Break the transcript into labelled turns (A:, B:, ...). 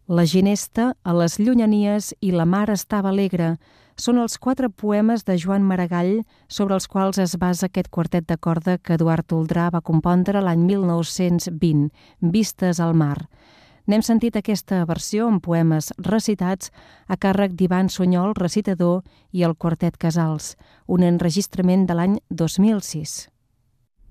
A: La ginesta, a les llunyanies i la mar estava alegre són els 4 poemes de Joan Maragall sobre els quals es basa aquest quartet de corda que Eduard Toldrà va compondre l'any 1920, Vistes al mar. N'hem sentit aquesta versió amb poemes recitats a càrrec d'Ivan Sunyol, recitador, i el quartet Casals, un enregistrament de l'any 2006.